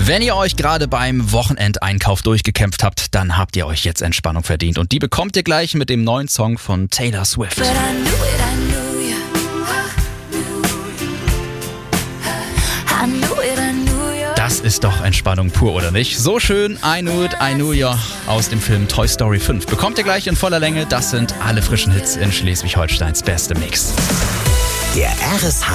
Wenn ihr euch gerade beim Wochenendeinkauf durchgekämpft habt, dann habt ihr euch jetzt Entspannung verdient. Und die bekommt ihr gleich mit dem neuen Song von Taylor Swift. Das ist doch Entspannung pur, oder nicht? So schön, I Knew It aus dem Film Toy Story 5. Bekommt ihr gleich in voller Länge. Das sind alle frischen Hits in Schleswig-Holsteins beste Mix. Der RSH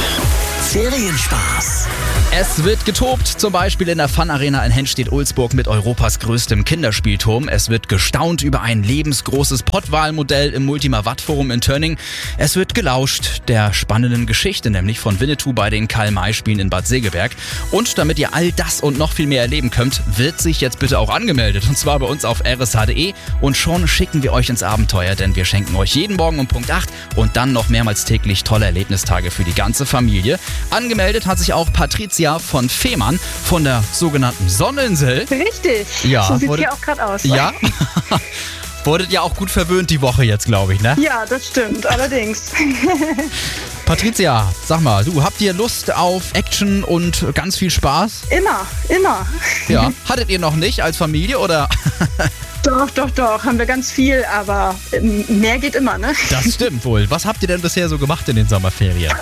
Ferienspaß. Es wird getobt, zum Beispiel in der Fun-Arena in Henstedt-Ulzburg mit Europas größtem Kinderspielturm. Es wird gestaunt über ein lebensgroßes Pottwal-Modell im Multima-Watt-Forum in Tönning. Es wird gelauscht der spannenden Geschichte, nämlich von Winnetou bei den Karl-May-Spielen in Bad Segeberg. Und damit ihr all das und noch viel mehr erleben könnt, wird sich jetzt bitte auch angemeldet. Und zwar bei uns auf rsh.de. Und schon schicken wir euch ins Abenteuer, denn wir schenken euch jeden Morgen um Punkt 8 und dann noch mehrmals täglich tolle Erlebnistage für die ganze Familie. Angemeldet hat sich auch Patricia von Fehmarn von der sogenannten Sonneninsel. Richtig, ja, so sieht es hier auch gerade aus. Ja, wurdet ja auch gut verwöhnt die Woche jetzt, glaube ich, ne? Ja, das stimmt, allerdings. Patricia, sag mal, habt ihr Lust auf Action und ganz viel Spaß? Immer. Ja, hattet ihr noch nicht als Familie, oder? Doch, haben wir ganz viel, aber mehr geht immer, ne? Das stimmt wohl. Was habt ihr denn bisher so gemacht in den Sommerferien?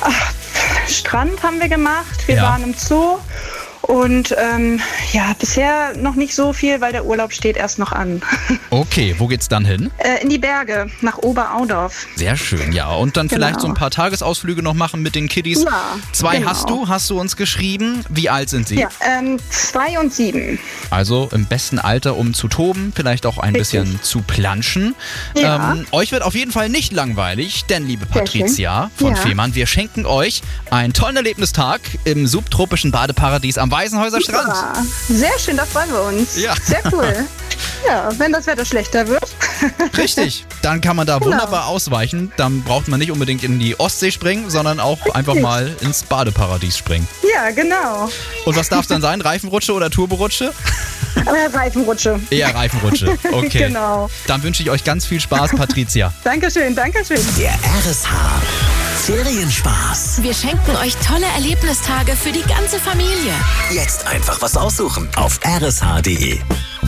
Strand haben wir gemacht, wir Ja. waren im Zoo und bisher noch nicht so viel, weil der Urlaub steht erst noch an. Okay, wo geht's dann hin? In die Berge, nach Oberaudorf. Sehr schön, ja. Und dann vielleicht so ein paar Tagesausflüge noch machen mit den Kiddies. Ja, 2 genau. hast du uns geschrieben. Wie alt sind sie? Ja, 2 und 7. Also im besten Alter, um zu toben, vielleicht auch ein Richtig. bisschen zu planschen. Ja. Euch wird auf jeden Fall nicht langweilig, denn liebe Sehr Patricia schön. von Ja. Fehmarn, wir schenken euch einen tollen Erlebnistag im subtropischen Badeparadies am Weißenhäuser Strand. Ja, sehr schön, da freuen wir uns. Ja. Sehr cool. Ja, wenn das Wetter schlechter wird. Richtig, dann kann man da Genau. wunderbar ausweichen. Dann braucht man nicht unbedingt in die Ostsee springen, sondern auch einfach mal ins Badeparadies springen. Ja, genau. Und was darf es dann sein? Reifenrutsche oder Turborutsche? Reifenrutsche. Eher Reifenrutsche. Okay. Genau. Dann wünsche ich euch ganz viel Spaß, Patricia. Dankeschön. Der RSH Ferienspaß. Wir schenken euch tolle Erlebnistage für die ganze Familie. Jetzt einfach was aussuchen auf rsh.de.